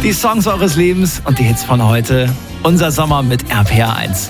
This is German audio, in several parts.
Die Songs eures Lebens und die Hits von heute. Unser Sommer mit RPR 1.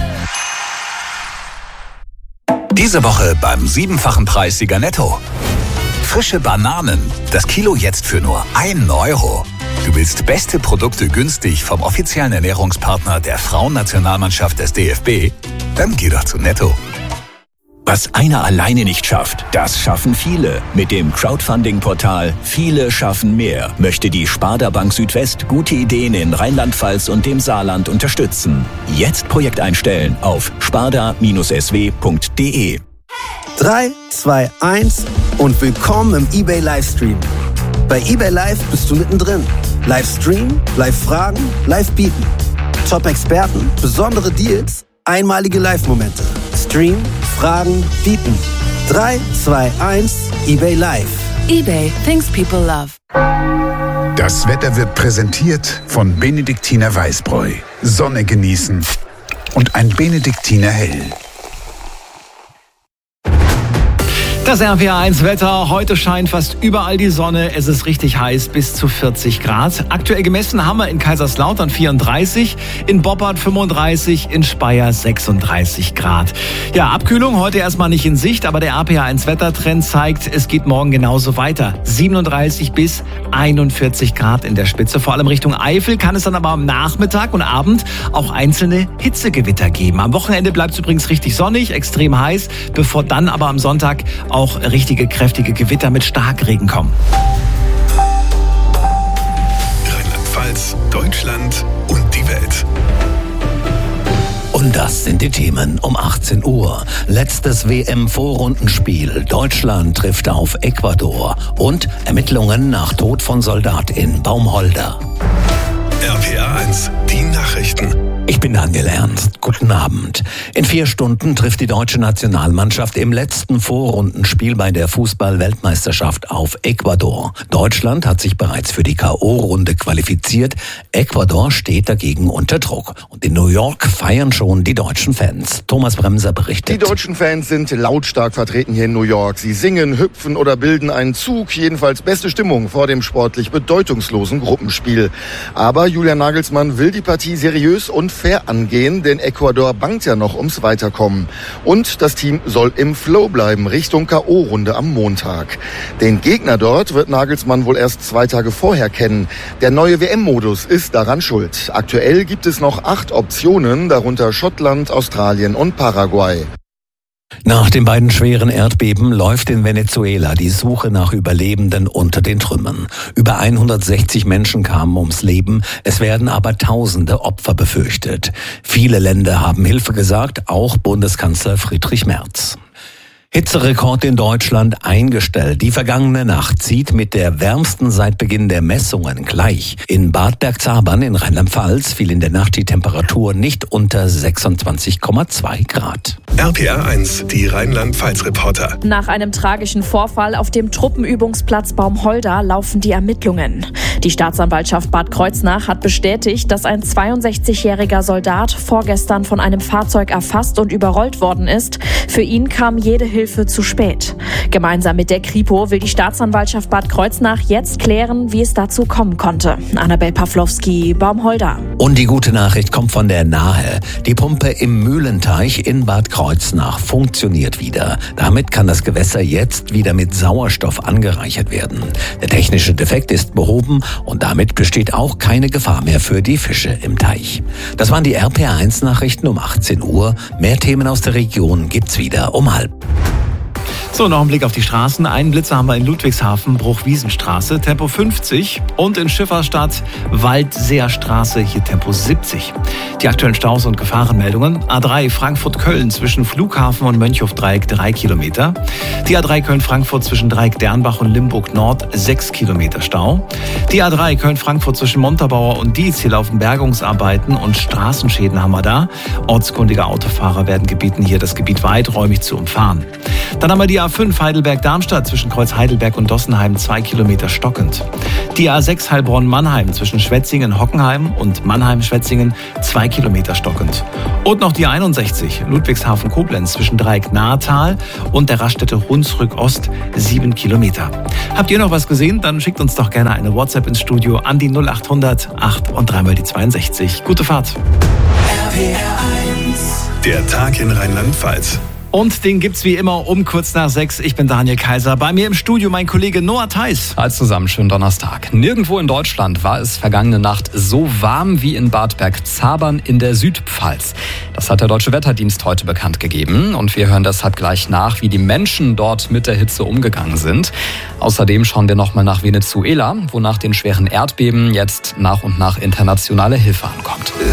Diese Woche beim 7-fachen Preissieger Netto. Frische Bananen. Das Kilo jetzt für nur 1 Euro. Du willst beste Produkte günstig vom offiziellen Ernährungspartner der Frauennationalmannschaft des DFB? Dann geh doch zu Netto. Was einer alleine nicht schafft, das schaffen viele. Mit dem Crowdfunding-Portal Viele schaffen mehr möchte die Sparda Bank Südwest gute Ideen in Rheinland-Pfalz und dem Saarland unterstützen. Jetzt Projekt einstellen auf sparda-sw.de. 3, 2, 1 und willkommen im eBay Livestream. Bei eBay Live bist du mittendrin. Livestream, Live-Fragen, Live-Bieten. Top-Experten, besondere Deals, einmalige Live-Momente. Stream, Fragen, bieten. 3, 2, 1, eBay Live. eBay, things people love. Das Wetter wird präsentiert von Benediktiner Weißbräu. Sonne genießen und ein Benediktiner Hell. Das RPR 1 Wetter. Heute scheint fast überall die Sonne. Es ist richtig heiß, bis zu 40 Grad. Aktuell gemessen haben wir in Kaiserslautern 34, in Boppard 35, in Speyer 36 Grad. Ja, Abkühlung heute erstmal nicht in Sicht, aber der RPR 1 Wettertrend zeigt, es geht morgen genauso weiter. 37 bis 41 Grad in der Spitze. Vor allem Richtung Eifel kann es dann aber am Nachmittag und Abend auch einzelne Hitzegewitter geben. Am Wochenende bleibt es übrigens richtig sonnig, extrem heiß, bevor dann aber am Sonntag auch richtige kräftige Gewitter mit Starkregen kommen. Rheinland-Pfalz, Deutschland und die Welt. Und das sind die Themen um 18 Uhr. Letztes WM-Vorrundenspiel. Deutschland trifft auf Ecuador. Und Ermittlungen nach Tod von Soldat in Baumholder. RPR 1, die Nachrichten. Ich bin Daniel Ernst. Guten Abend. In 4 Stunden trifft die deutsche Nationalmannschaft im letzten Vorrundenspiel bei der Fußball-Weltmeisterschaft auf Ecuador. Deutschland hat sich bereits für die K.O.-Runde qualifiziert. Ecuador steht dagegen unter Druck. Und in New York feiern schon die deutschen Fans. Thomas Bremser berichtet. Die deutschen Fans sind lautstark vertreten hier in New York. Sie singen, hüpfen oder bilden einen Zug. Jedenfalls beste Stimmung vor dem sportlich bedeutungslosen Gruppenspiel. Aber Julian Nagelsmann will die Partie seriös und fair angehen, denn Ecuador bangt ja noch ums Weiterkommen. Und das Team soll im Flow bleiben, Richtung K.O.-Runde am Montag. Den Gegner dort wird Nagelsmann wohl erst 2 Tage vorher kennen. Der neue WM-Modus ist daran schuld. Aktuell gibt es noch 8 Optionen, darunter Schottland, Australien und Paraguay. Nach den beiden schweren Erdbeben läuft in Venezuela die Suche nach Überlebenden unter den Trümmern. Über 160 Menschen kamen ums Leben, es werden aber tausende Opfer befürchtet. Viele Länder haben Hilfe gesagt, auch Bundeskanzler Friedrich Merz. Hitzerekord in Deutschland eingestellt. Die vergangene Nacht zieht mit der wärmsten seit Beginn der Messungen gleich. In Bad Bergzabern in Rheinland-Pfalz fiel in der Nacht die Temperatur nicht unter 26,2 Grad. RPR 1, die Rheinland-Pfalz-Reporter. Nach einem tragischen Vorfall auf dem Truppenübungsplatz Baumholder laufen die Ermittlungen. Die Staatsanwaltschaft Bad Kreuznach hat bestätigt, dass ein 62-jähriger Soldat vorgestern von einem Fahrzeug erfasst und überrollt worden ist. Für ihn kam jede Hilfe zu spät. Gemeinsam mit der Kripo will die Staatsanwaltschaft Bad Kreuznach jetzt klären, wie es dazu kommen konnte. Annabel Pawlowski, Baumholder. Und die gute Nachricht kommt von der Nahe. Die Pumpe im Mühlenteich in Bad Kreuznach funktioniert wieder. Damit kann das Gewässer jetzt wieder mit Sauerstoff angereichert werden. Der technische Defekt ist behoben und damit besteht auch keine Gefahr mehr für die Fische im Teich. Das waren die RPR 1 Nachrichten um 18 Uhr. Mehr Themen aus der Region gibt's wieder um 12:30. So, noch ein Blick auf die Straßen. Einen Blitzer haben wir in Ludwigshafen, Bruch-Wiesenstraße, Tempo 50. Und in Schifferstadt, Waldseerstraße, hier Tempo 70. Die aktuellen Staus und Gefahrenmeldungen. A3 Frankfurt-Köln zwischen Flughafen und Mönchhof-Dreieck 3 Kilometer. Die A3 Köln-Frankfurt zwischen Dreieck-Dernbach und Limburg-Nord 6 Kilometer Stau. Die A3 Köln-Frankfurt zwischen Montabaur und Dietz. Hier laufen Bergungsarbeiten und Straßenschäden haben wir da. Ortskundige Autofahrer werden gebeten, hier das Gebiet weiträumig zu umfahren. Dann haben wir die Die A5 Heidelberg-Darmstadt zwischen Kreuz Heidelberg und Dossenheim 2 Kilometer stockend. Die A6 Heilbronn-Mannheim zwischen Schwetzingen-Hockenheim und Mannheim-Schwetzingen 2 Kilometer stockend. Und noch die 61 Ludwigshafen-Koblenz zwischen Dreieck-Nahetal und der Raststätte Hunsrück-Ost 7 Kilometer. Habt ihr noch was gesehen? Dann schickt uns doch gerne eine WhatsApp ins Studio an die 0800 8 und 3 mal die 62. Gute Fahrt. Der Tag in Rheinland-Pfalz. Und den gibt's wie immer um kurz nach 6. Ich bin Daniel Kaiser. Bei mir im Studio mein Kollege Noah Theis. Hi zusammen, schönen Donnerstag. Nirgendwo in Deutschland war es vergangene Nacht so warm wie in Bad Bergzabern in der Südpfalz. Das hat der Deutsche Wetterdienst heute bekannt gegeben. Und wir hören deshalb gleich nach, wie die Menschen dort mit der Hitze umgegangen sind. Außerdem schauen wir nochmal nach Venezuela, wo nach den schweren Erdbeben jetzt nach und nach internationale Hilfe ankommt.